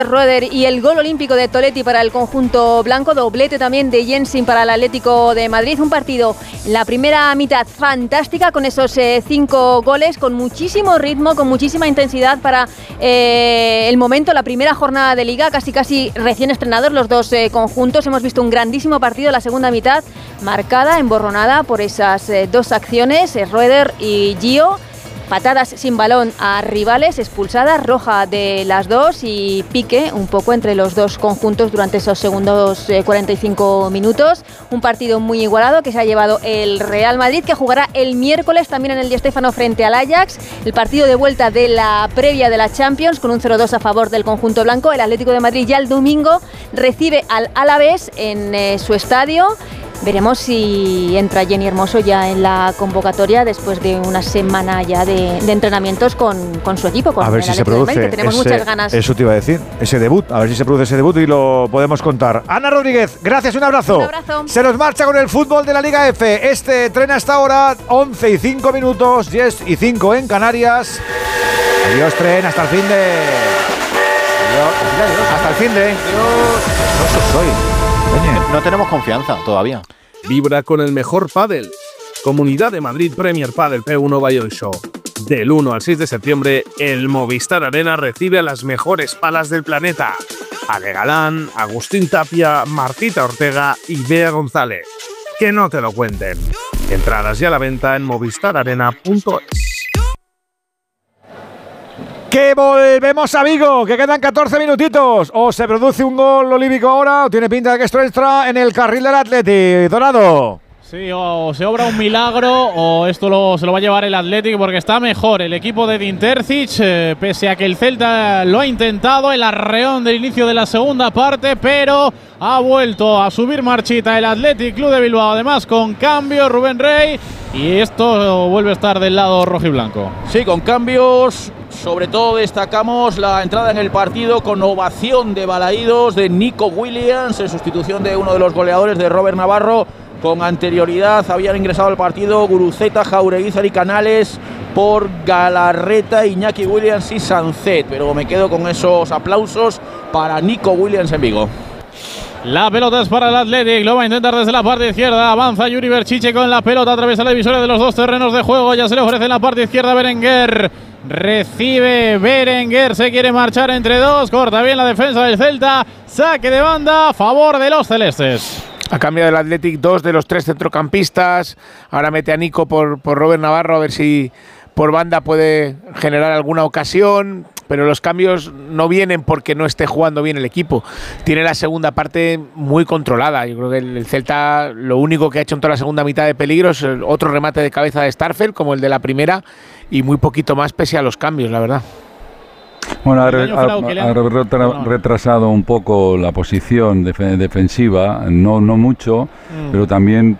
Roeder y el gol olímpico de Toletti para el conjunto blanco, doblete también de Jensin para el Atlético de Madrid. Un partido, la primera mitad fantástica con esos 5 goles, con muchísimo ritmo, con muchísima intensidad para el momento, la primera jornada de Liga, casi recién estrenados los dos conjuntos. Hemos visto un grandísimo partido, la segunda mitad marcada, emborronada por esas 2 acciones, Roeder y Gio. Patadas sin balón a rivales, expulsadas, roja de las 2 y pique un poco entre los dos conjuntos durante esos segundos 45 minutos. Un partido muy igualado que se ha llevado el Real Madrid, que jugará el miércoles también en el Di Stéfano frente al Ajax. El partido de vuelta de la previa de la Champions con un 0-2 a favor del conjunto blanco. El Atlético de Madrid ya el domingo recibe al Alavés en su estadio. Veremos si entra Jenny Hermoso ya en la convocatoria después de una semana ya de entrenamientos con su equipo. Con a ver si se produce Madrid, que tenemos muchas ganas. Eso te iba a decir, ese debut, a ver si se produce ese debut y lo podemos contar. Ana Rodríguez, gracias, un abrazo. Un abrazo. Se nos marcha con el fútbol de la Liga F. Este tren hasta ahora, 11:05, 10:05 en Canarias. Adiós, tren, hasta el fin de... Adiós. Hasta el fin de... Adiós. No soy. No tenemos confianza todavía. Vibra con el mejor pádel. Comunidad de Madrid Premier Padel P1 Valladolid Show. Del 1 al 6 de septiembre, el Movistar Arena recibe a las mejores palas del planeta. Ale Galán, Agustín Tapia, Martita Ortega y Bea González. Que no te lo cuenten. Entradas ya a la venta en movistararena.es. Que volvemos a Vigo, que quedan 14 minutitos. O se produce un gol olímpico ahora, o tiene pinta de que esto entra en el carril del Atleti. Dorado. Sí, o se obra un milagro o esto se lo va a llevar el Athletic, porque está mejor el equipo de Edin Terzic, pese a que el Celta lo ha intentado, el arreón del inicio de la segunda parte, pero ha vuelto a subir marchita el Athletic Club de Bilbao, además con cambio Rubén Rey, y esto vuelve a estar del lado rojiblanco. Sí, con cambios, sobre todo destacamos la entrada en el partido con ovación de balaídos de Nico Williams, en sustitución de uno de los goleadores de Robert Navarro. Con anterioridad habían ingresado al partido Guruceta, Jaureguizar y Canales por Galarreta, Iñaki Williams y Sancet. Pero me quedo con esos aplausos para Nico Williams en Vigo. La pelota es para el Athletic, lo va a intentar desde la parte izquierda, avanza Yuri Berchiche con la pelota, atraviesa la divisoria de los dos terrenos de juego, ya se le ofrece en la parte izquierda Berenguer, recibe Berenguer, se quiere marchar entre dos, corta bien la defensa del Celta, saque de banda a favor de los celestes. Ha cambiado el Athletic 2 de los 3 centrocampistas, ahora mete a Nico por Robert Navarro a ver si por banda puede generar alguna ocasión, pero los cambios no vienen porque no esté jugando bien el equipo. Tiene la segunda parte muy controlada. Yo creo que el Celta lo único que ha hecho en toda la segunda mitad de peligro es otro remate de cabeza de Starfelt, como el de la primera, y muy poquito más pese a los cambios, la verdad. Bueno, ha retrasado un poco la posición defensiva, no mucho, pero también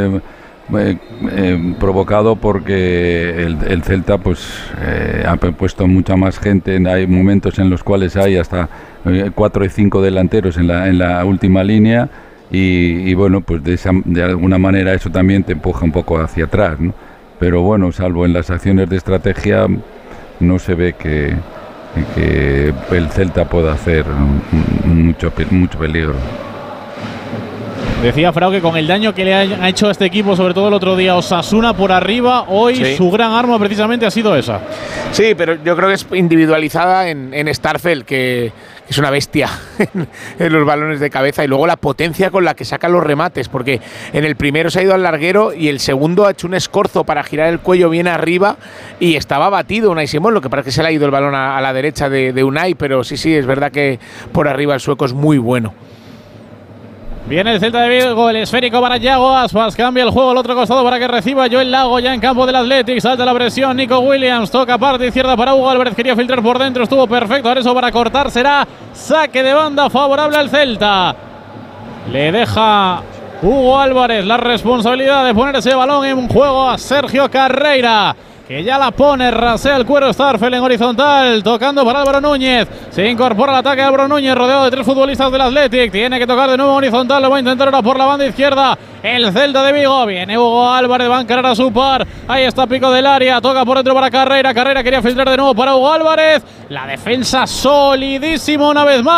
provocado porque el Celta ha puesto mucha más gente. Hay momentos en los cuales hay hasta 4 y 5 delanteros en la última línea y bueno, pues de alguna manera eso también te empuja un poco hacia atrás, ¿no? Pero bueno, salvo en las acciones de estrategia, no se ve que el Celta pueda hacer mucho peligro. Decía Frau que con el daño que le ha hecho a este equipo, sobre todo el otro día Osasuna por arriba, hoy sí, su gran arma precisamente ha sido esa. Sí, pero yo creo que es individualizada en Starfelt, que es una bestia en los balones de cabeza, y luego la potencia con la que saca los remates, porque en el primero se ha ido al larguero y el segundo ha hecho un escorzo para girar el cuello bien arriba y estaba batido Unai Simón, lo que parece que se le ha ido el balón a la derecha de Unai, pero sí, es verdad que por arriba el sueco es muy bueno. Viene el Celta de Vigo, el esférico para Yago Aspas, cambia el juego al otro costado para que reciba Joel Lago ya en campo del Athletic, salta la presión, Nico Williams, toca parte izquierda para Hugo Álvarez, quería filtrar por dentro, estuvo perfecto, ahora eso para cortar será saque de banda favorable al Celta. Le deja Hugo Álvarez la responsabilidad de poner ese balón en juego a Sergio Carreira, que ya la pone, rasea el cuero Starfelt en horizontal, tocando para Álvaro Núñez, se incorpora al ataque Álvaro Núñez, rodeado de 3 futbolistas del Athletic, tiene que tocar de nuevo horizontal, lo va a intentar ahora por la banda izquierda, el Celta de Vigo, viene Hugo Álvarez, va a encarar a su par, ahí está pico del área, toca por dentro para Carreira quería filtrar de nuevo para Hugo Álvarez, la defensa solidísima una vez más.